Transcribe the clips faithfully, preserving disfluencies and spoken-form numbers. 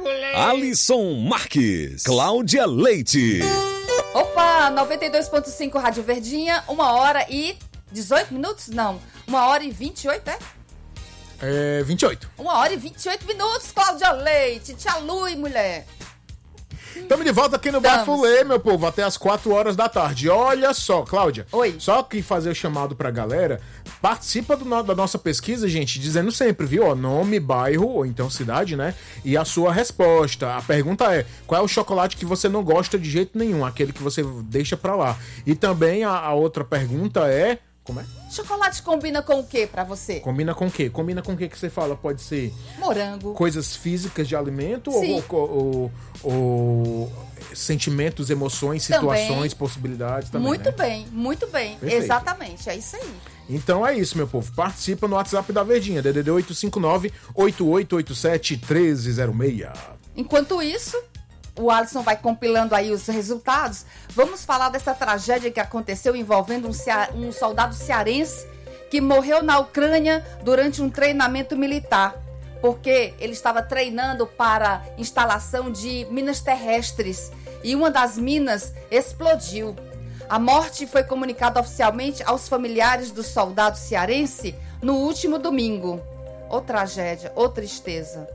mulher. Alisson Marques, Cláudia Leite. Opa, noventa e dois ponto cinco Rádio Verdinha, uma hora e dezoito minutos? Não, uma hora e vinte e oito, é? É, vinte e oito. Uma hora e vinte e oito minutos, Cláudia Leite. Te alui, mulher. Estamos de volta aqui no Bafulê, meu povo, até as quatro horas da tarde. Olha só, Cláudia. Oi. Só que fazer o chamado pra galera, participa do no, da nossa pesquisa, gente, dizendo sempre, viu? Ó, nome, bairro, ou então cidade, né? E a sua resposta. A pergunta é, qual é o chocolate que você não gosta de jeito nenhum? Aquele que você deixa pra lá. E também a, a outra pergunta é... Como é? Chocolate combina com o que pra você? Combina com o quê? Combina com o que que você fala? Pode ser... Morango. Coisas físicas de alimento Sim. ou, ou, ou, ou sentimentos, emoções, situações, Também. possibilidades também, Muito né? bem, muito bem. Perfeito. Exatamente, é isso aí. Então é isso, meu povo. Participa no WhatsApp da Verdinha, D D D oito cinco nove, oito oito oito sete, um três zero seis. Enquanto isso, o Alisson vai compilando aí os resultados. Vamos falar dessa tragédia que aconteceu envolvendo um, cea- um soldado cearense que morreu na Ucrânia durante um treinamento militar, porque ele estava treinando para instalação de minas terrestres e uma das minas explodiu. A morte foi comunicada oficialmente aos familiares do soldado cearense no último domingo. Ô tragédia, ô tristeza.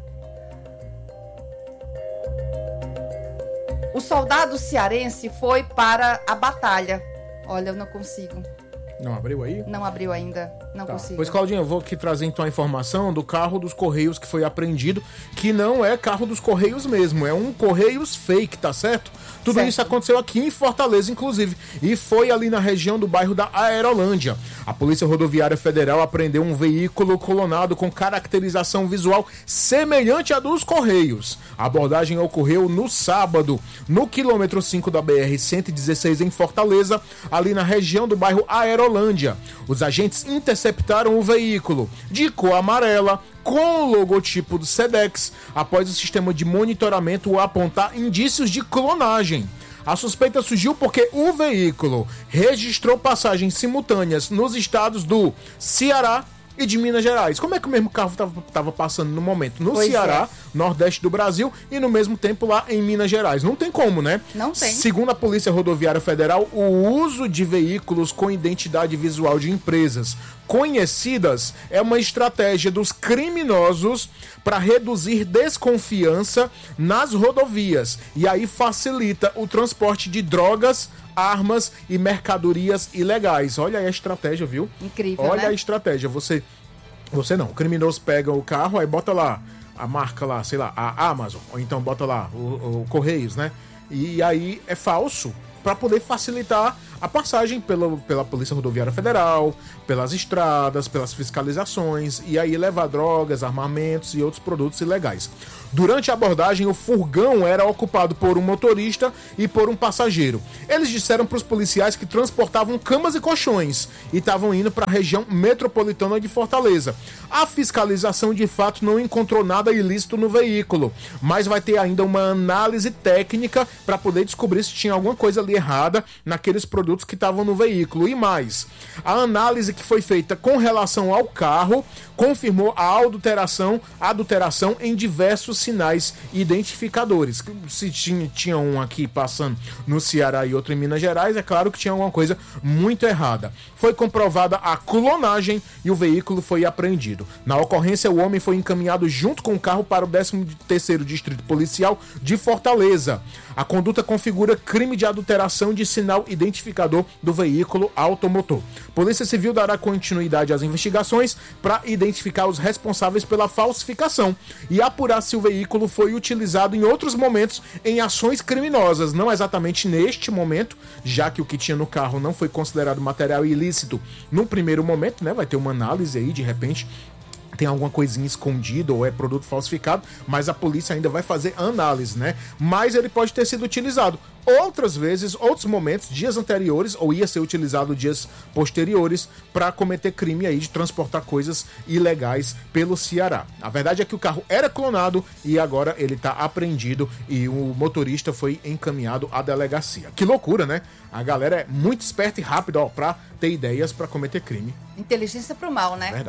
O soldado cearense foi para a batalha. Olha, eu não consigo. Não abriu aí? Não abriu ainda. Não Tá. consigo. Pois, Claudinha, eu vou aqui trazer então a informação do carro dos Correios que foi apreendido, que não é carro dos Correios mesmo, é um Correios fake, tá certo? Tudo Certo. isso aconteceu aqui em Fortaleza, inclusive, e foi ali na região do bairro da Aerolândia. A Polícia Rodoviária Federal apreendeu um veículo clonado com caracterização visual semelhante à dos Correios. A abordagem ocorreu no sábado, no quilômetro cinco da B R cento e dezesseis em Fortaleza, ali na região do bairro Aerolândia. Os agentes interceptaram o veículo de cor amarela, com o logotipo do Sedex, após o sistema de monitoramento apontar indícios de clonagem. A suspeita surgiu porque o veículo registrou passagens simultâneas nos estados do Ceará e de Minas Gerais. Como é que o mesmo carro estava passando no momento? No Pois Ceará, é. nordeste do Brasil, e no mesmo tempo lá em Minas Gerais. Não tem como, né? Não tem. Segundo a Polícia Rodoviária Federal, o uso de veículos com identidade visual de empresas conhecidas é uma estratégia dos criminosos para reduzir desconfiança nas rodovias e aí facilita o transporte de drogas, armas e mercadorias ilegais. Olha aí a estratégia, viu? Incrível, Olha né? a estratégia. Você, você não, o criminoso pega o carro, aí bota lá a marca lá, sei lá, a Amazon, ou então bota lá o, o Correios, né? E aí é falso para poder facilitar a passagem pela, pela Polícia Rodoviária Federal, pelas estradas, pelas fiscalizações, e aí levar drogas, armamentos e outros produtos ilegais. Durante a abordagem, o furgão era ocupado por um motorista e por um passageiro. Eles disseram para os policiais que transportavam camas e colchões e estavam indo para a região metropolitana de Fortaleza. A fiscalização, de fato, não encontrou nada ilícito no veículo, mas vai ter ainda uma análise técnica para poder descobrir se tinha alguma coisa ali errada naqueles produtos que estavam no veículo. E mais, a análise que foi feita com relação ao carro confirmou a adulteração, adulteração em diversos sinais identificadores. Se tinha, tinha um aqui passando no Ceará e outro em Minas Gerais, é claro que tinha alguma coisa muito errada. Foi comprovada a clonagem e o veículo foi apreendido. Na ocorrência, o homem foi encaminhado junto com o carro para o décimo terceiro Distrito Policial de Fortaleza. A conduta configura crime de adulteração de sinal identificador do veículo automotor. Polícia Civil dará continuidade às investigações para identificar os responsáveis pela falsificação e apurar se o veículo foi utilizado em outros momentos em ações criminosas, não exatamente neste momento, já que o que tinha no carro não foi considerado material ilícito no primeiro momento, né? Vai ter uma análise aí, de repente tem alguma coisinha escondida ou é produto falsificado, mas a polícia ainda vai fazer análise, né? Mas ele pode ter sido utilizado outras vezes, outros momentos, dias anteriores, ou ia ser utilizado dias posteriores para cometer crime aí de transportar coisas ilegais pelo Ceará. A verdade é que o carro era clonado e agora ele tá apreendido e o motorista foi encaminhado à delegacia. Que loucura, né? A galera é muito esperta e rápida, ó, pra ter ideias para cometer crime. Inteligência pro mal, né? Verdade.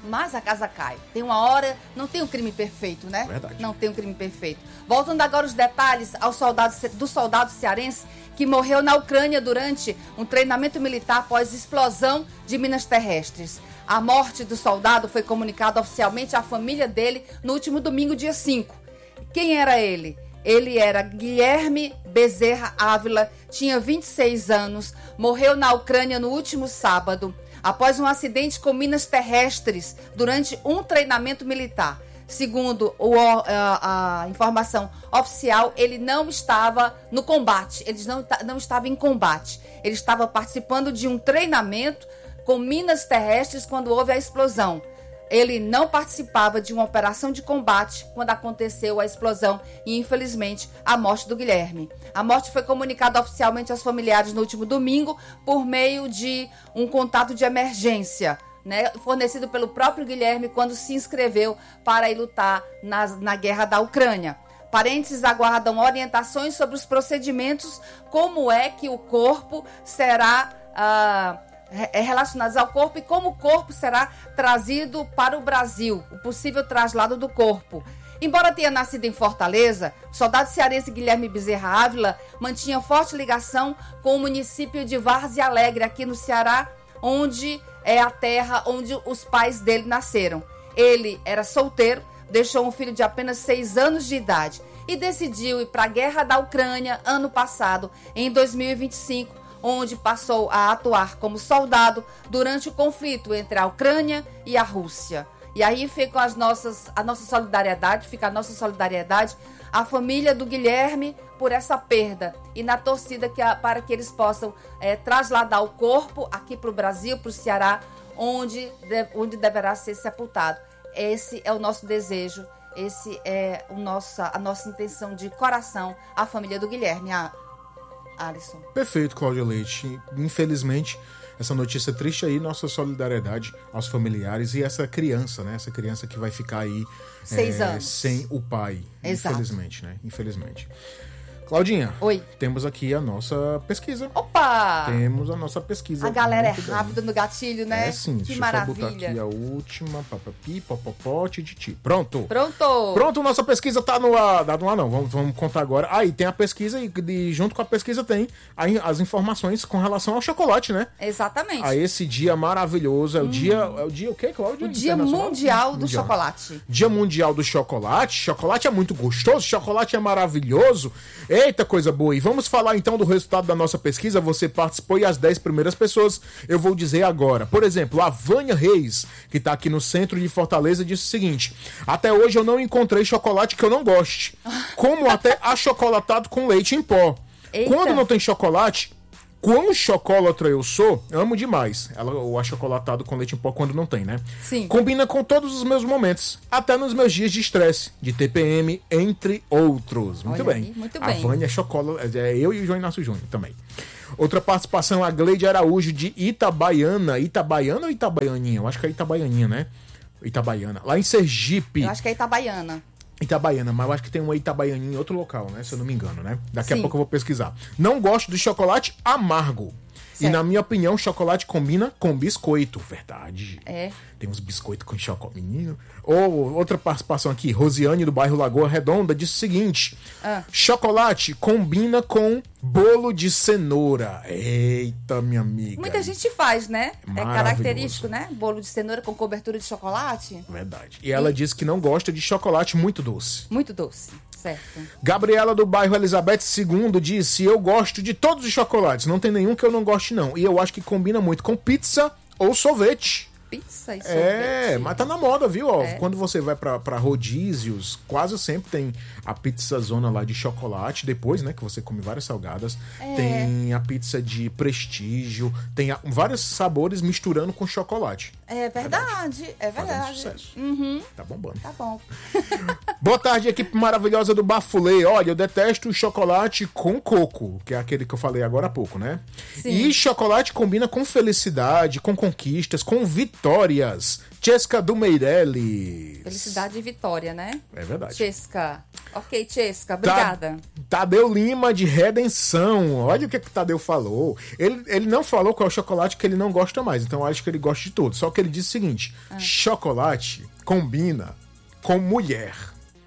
mas a casa cai. Tem uma hora, não tem um crime perfeito, né? Verdade. Não tem um crime perfeito. Voltando agora os detalhes ao soldado, do soldado cearense que morreu na Ucrânia durante um treinamento militar após explosão de minas terrestres. A morte do soldado foi comunicada oficialmente à família dele no último domingo, dia cinco. Quem era ele? Ele era Guilherme Bezerra Ávila, tinha vinte e seis anos, morreu na Ucrânia no último sábado, após um acidente com minas terrestres durante um treinamento militar. Segundo o, a, a informação oficial, ele não estava no combate, ele não, não estava em combate. Ele estava participando de um treinamento com minas terrestres quando houve a explosão. Ele não participava de uma operação de combate quando aconteceu a explosão e, infelizmente, a morte do Guilherme. A morte foi comunicada oficialmente aos familiares no último domingo por meio de um contato de emergência, né, fornecido pelo próprio Guilherme quando se inscreveu para ir lutar na, na guerra da Ucrânia. Parentes aguardam orientações sobre os procedimentos, como é que o corpo será... Ah, relacionados ao corpo e como o corpo será trazido para o Brasil, o possível traslado do corpo. Embora tenha nascido em Fortaleza, o soldado cearense Guilherme Bezerra Ávila mantinha forte ligação com o município de Várzea Alegre, aqui no Ceará, onde é a terra onde os pais dele nasceram. Ele era solteiro, deixou um filho de apenas seis anos de idade e decidiu ir para a guerra da Ucrânia ano passado, em dois mil e vinte e cinco, onde passou a atuar como soldado durante o conflito entre a Ucrânia e a Rússia. E aí fica as nossas, a nossa solidariedade, fica a nossa solidariedade à família do Guilherme por essa perda e na torcida que a, para que eles possam é, trasladar o corpo aqui para o Brasil, para o Ceará, onde, de, onde deverá ser sepultado. Esse é o nosso desejo, esse é o nossa, a nossa intenção de coração à família do Guilherme. A, Alisson. Perfeito, Cláudia Leite. Infelizmente, essa notícia triste aí, nossa solidariedade aos familiares e essa criança, né? Essa criança que vai ficar aí Seis é, anos. sem o pai. Exato. Infelizmente, né? Infelizmente. Claudinha. Oi. Temos aqui a nossa pesquisa. Opa! Temos a nossa pesquisa. A galera é Muito bem. rápida no gatilho, né? É sim. Que Deixa maravilha. eu só botar aqui a última. Papapi, popopó, tititi. Pronto. Pronto. Pronto, nossa pesquisa tá no ar. Tá no ar não, vamos, vamos contar agora. Aí tem a pesquisa e de, junto com a pesquisa tem aí as informações com relação ao chocolate, né? Exatamente. A esse dia maravilhoso. É o hum. dia... É o dia o quê, Cláudia? O Dia Mundial do mundial. Chocolate. Dia Mundial do Chocolate. Chocolate é muito gostoso, chocolate é maravilhoso. Eita, coisa boa. E vamos falar então do resultado da nossa pesquisa. Você participou e as dez primeiras pessoas eu vou dizer agora. Por exemplo, a Vânia Reis, que tá aqui no centro de Fortaleza, disse o seguinte: até hoje eu não encontrei chocolate que eu não goste. Como até achocolatado com leite em pó. Eita. Quando não tem chocolate, quão chocolatra eu sou, amo demais. Ela, o achocolatado com leite em pó quando não tem, né? Sim. Combina com todos os meus momentos, até nos meus dias de estresse, de T P M, entre outros. Muito Olha bem. aí, muito a bem. Vânia é chocolate, é eu e o João Inácio Júnior também. Outra participação, a Gleide Araújo, de Itabaiana. Itabaiana ou Itabaianinha? Eu acho que é Itabaianinha, né? Itabaiana. Lá em Sergipe. Eu acho que é Itabaiana. Itabaiana, mas eu acho que tem uma Itabaianinha em outro local, né? Se eu não me engano, né? Daqui Sim. a pouco eu vou pesquisar. Não gosto do chocolate amargo. Certo. E na minha opinião, chocolate combina com biscoito. Verdade. É. Tem uns biscoitos com chocolate. Menino. Ou outra participação aqui. Rosiane, do bairro Lagoa Redonda, disse o seguinte: Ah. chocolate combina com bolo de cenoura. Eita, minha amiga. Muita gente faz, né? É Maravilhoso. característico, né? Bolo de cenoura com cobertura de chocolate. Verdade. E ela disse que não gosta de chocolate muito doce. Muito doce, certo. Gabriela, do bairro Elizabeth segundo, disse: eu gosto de todos os chocolates, não tem nenhum que eu não goste não. E eu acho que combina muito com pizza ou sorvete. Pizza e sorvete. É, mas tá na moda, viu? Ó, É. quando você vai pra, pra rodízios, quase sempre tem a pizza zona lá de chocolate, depois, né, que você come várias salgadas. É. Tem a pizza de prestígio, tem a- vários sabores misturando com chocolate. É verdade, é Fazendo verdade. sucesso. Uhum, Tá bombando. tá bom. Boa tarde, equipe maravilhosa do Bafulê. Olha, eu detesto chocolate com coco, que é aquele que eu falei agora há pouco, né? Sim. E chocolate combina com felicidade, com conquistas, com vitórias. Chesca do Meirelles. Felicidade e vitória, né? É verdade. Chesca. Ok, Chesca, obrigada. Tá, Tadeu Lima de Redenção. Olha o que, que o Tadeu falou. Ele, ele não falou qual é o chocolate que ele não gosta mais, então eu acho que ele gosta de todos. Só que ele disse o seguinte: ah. chocolate combina com mulher.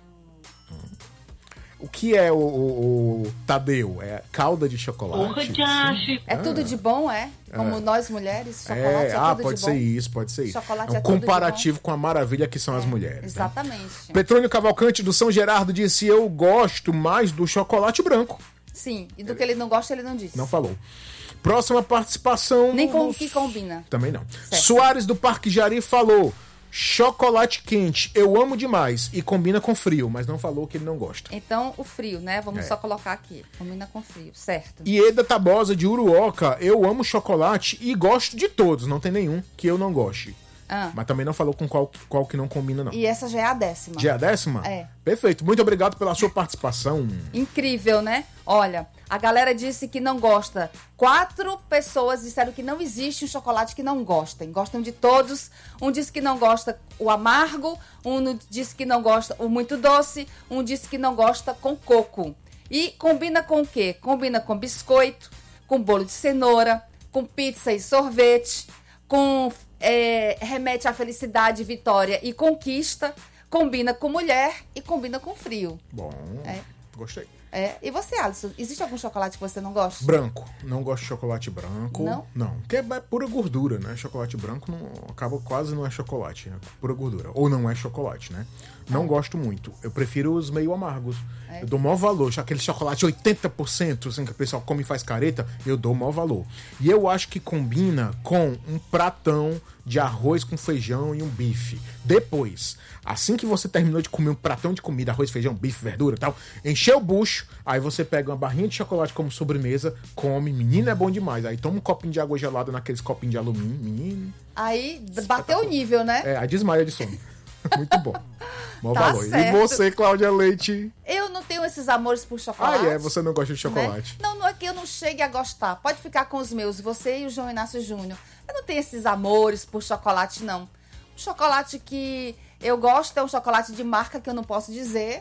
O que é o, o, o Tadeu? É calda de chocolate? É ah. tudo de bom, é? Como é. nós mulheres, chocolate é, é ah, tudo pode de ser bom. isso, pode ser isso. Chocolate é um é comparativo com a maravilha que são é, as mulheres. Exatamente. Né? Petrônio Cavalcante do São Gerardo disse: eu gosto mais do chocolate branco. Sim, e do que ele não gosta, ele não disse. Não falou. Próxima participação. Nem com o que combina. Também não. Certo. Soares do Parque Jari falou: chocolate quente, eu amo demais e combina com frio, mas não falou que ele não gosta. Então, o frio, né? Vamos É. só colocar aqui. Combina com frio, certo. Ieda Tabosa de Uruoca: eu amo chocolate e gosto de todos, não tem nenhum que eu não goste. Ah. Mas também não falou com qual, qual que não combina, não. E essa já é a décima. Já é a décima? É. Perfeito, muito obrigado pela sua participação. Incrível, né? Olha, a galera disse que não gosta. Quatro pessoas disseram que não existe um chocolate que não gostem. Gostam de todos. Um disse que não gosta o amargo, um disse que não gosta o muito doce, um disse que não gosta com coco. E combina com o quê? Combina com biscoito, com bolo de cenoura, com pizza e sorvete, com é, remete à felicidade, vitória e conquista, combina com mulher e combina com frio. Bom, É. gostei. É. E você, Alisson, existe algum chocolate que você não gosta? Branco. Não gosto de chocolate branco. Não? Não. Porque é pura gordura, né? Chocolate branco não, acaba quase não é chocolate, né? Pura gordura. Ou não é chocolate, né? Não Ah. gosto muito. Eu prefiro os meio amargos. É. Eu dou maior valor. Já aquele chocolate oitenta por cento, assim, que o pessoal come e faz careta, eu dou maior valor. E eu acho que combina com um pratão de arroz com feijão e um bife. Depois, assim que você terminou de comer um pratão de comida, arroz, feijão, bife, verdura e tal, encheu o bucho, aí você pega uma barrinha de chocolate como sobremesa, come, menino, é bom demais. Aí toma um copinho de água gelada naqueles copinhos de alumínio, menino. Aí bateu o nível, né? É, aí desmaia de sono. Muito bom. Bom Tá valor. certo. E você, Cláudia Leite? Eu não tenho esses amores por Ah, chocolate. é, você não gosta de chocolate. Né? Não, não é que eu não chegue a gostar. Pode ficar com os meus, você e o João Inácio Júnior. Eu não tenho esses amores por chocolate, não. O chocolate que eu gosto é um chocolate de marca que eu não posso dizer,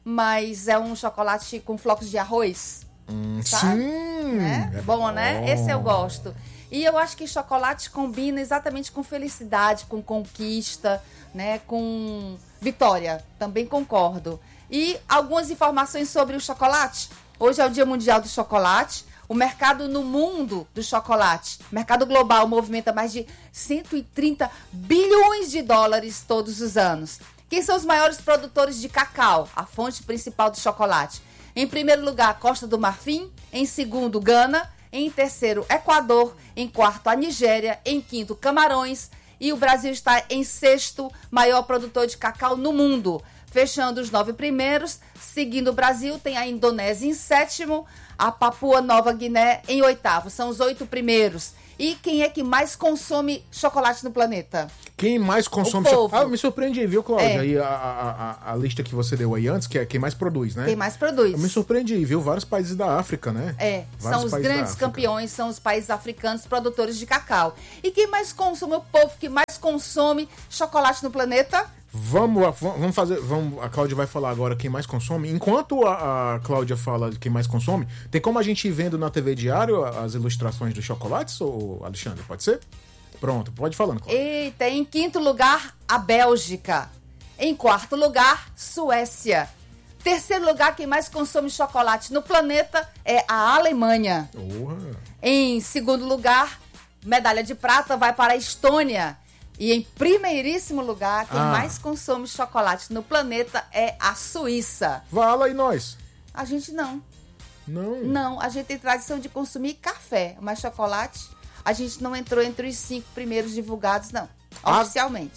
mas é um chocolate com flocos de arroz. Hum, sabe? sim! Né? É bom, né? Esse eu gosto. E eu acho que chocolate combina exatamente com felicidade, com conquista, né? Com vitória. Também concordo. E algumas informações sobre o chocolate. Hoje é o Dia Mundial do Chocolate. O mercado no mundo do chocolate, mercado global, movimenta mais de cento e trinta bilhões de dólares todos os anos. Quem são os maiores produtores de cacau, a fonte principal do chocolate? Em primeiro lugar, Costa do Marfim. Em segundo, Gana. Em terceiro, Equador. Em quarto, a Nigéria. Em quinto, Camarões. E o Brasil está em sexto maior produtor de cacau no mundo. Fechando os nove primeiros, seguindo o Brasil, tem a Indonésia em sétimo, a Papua Nova Guiné em oitavo. São os oito primeiros. E quem é que mais consome chocolate no planeta? Quem mais consome O chocolate? povo. Ah, me surpreendi, viu, Cláudia? É. Aí a, a, a, a lista que você deu aí antes, que é quem mais produz, né? Quem mais produz? Eu me surpreendi, viu? Vários países da África, né? É, Vários são os países da grandes África. campeões, são os países africanos produtores de cacau. E quem mais consome, o povo que mais consome chocolate no planeta? Vamos, lá, vamos fazer. Vamos, a Cláudia vai falar agora quem mais consome. Enquanto a, a Cláudia fala de quem mais consome, tem como a gente ir vendo na T V Diário as ilustrações dos chocolates, ou Alexandre? Pode ser? Pronto, pode ir falando, Cláudia. Eita, em quinto lugar, a Bélgica. Em quarto lugar, Suécia. Terceiro lugar, quem mais consome chocolate no planeta é a Alemanha. Porra. Em segundo lugar, medalha de prata vai para a Estônia. E em primeiríssimo lugar, quem Ah. mais consome chocolate no planeta é a Suíça. Fala e nós? A gente não. Não. Não, a gente tem tradição de consumir café, mas chocolate, a gente não entrou entre os cinco primeiros divulgados, não. A- Oficialmente.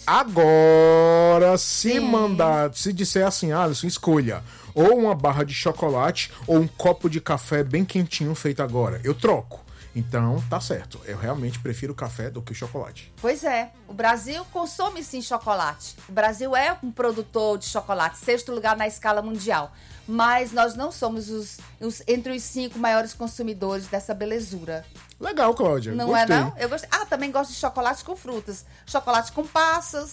Agora, se Sim. mandar, se disser assim, Alisson, escolha ou uma barra de chocolate ou um copo de café bem quentinho feito agora, eu troco. Então, tá certo. Eu realmente prefiro o café do que o chocolate. Pois é, o Brasil consome sim chocolate. O Brasil é um produtor de chocolate, sexto lugar na escala mundial. Mas nós não somos os, os- entre os cinco maiores consumidores dessa belezura. Legal, Cláudia. Não Gostei. é não? Eu gosto. Ah, também gosto de chocolate com frutas. Chocolate com passas.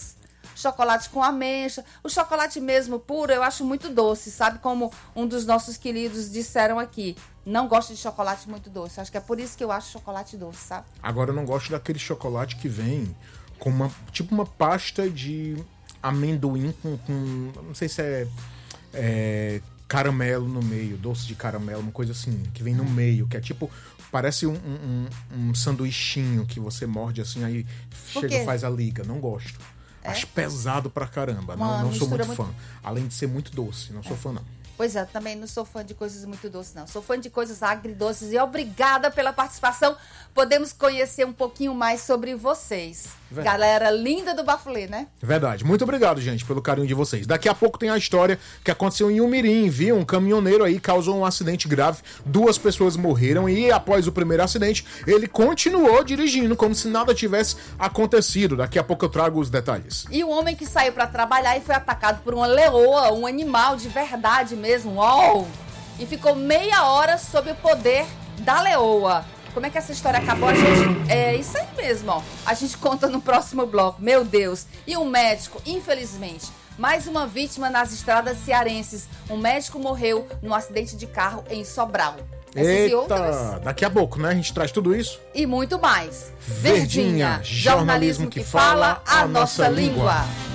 chocolate com ameixa. O chocolate mesmo puro eu acho muito doce, sabe? Como um dos nossos queridos disseram aqui. Não gosto de chocolate muito doce. Acho que é por isso que eu acho chocolate doce, sabe? Agora eu não gosto daquele chocolate que vem com uma, tipo uma pasta de amendoim com, com não sei se é, é caramelo no meio, doce de caramelo, uma coisa assim, que vem no meio, que é tipo, parece um, um, um sanduichinho que você morde assim, aí chega e faz a liga. Não gosto. É? Acho pesado pra caramba. Uma não não sou muito, muito fã. Além de ser muito doce, não é. sou fã não. Pois é, também não sou fã de coisas muito doces, não. Sou fã de coisas agridoces e obrigada pela participação. Podemos conhecer um pouquinho mais sobre vocês. Verdade. Galera linda do Bafulê, né? Verdade. Muito obrigado, gente, pelo carinho de vocês. Daqui a pouco tem a história que aconteceu em Umirim, viu? Um caminhoneiro aí causou um acidente grave, duas pessoas morreram e após o primeiro acidente, ele continuou dirigindo como se nada tivesse acontecido. Daqui a pouco eu trago os detalhes. E o homem que saiu pra trabalhar e foi atacado por uma leoa, um animal de verdade mesmo, uau! E ficou meia hora sob o poder da leoa. Como é que essa história acabou? A gente... É isso aí mesmo, ó. A gente conta no próximo bloco. Meu Deus. E um médico, infelizmente, mais uma vítima nas estradas cearenses. Um médico morreu num acidente de carro em Sobral. Essas Eita, e outras... daqui a pouco, né? A gente traz tudo isso. E muito mais. Verdinha, Verdinha jornalismo que fala a nossa língua. língua.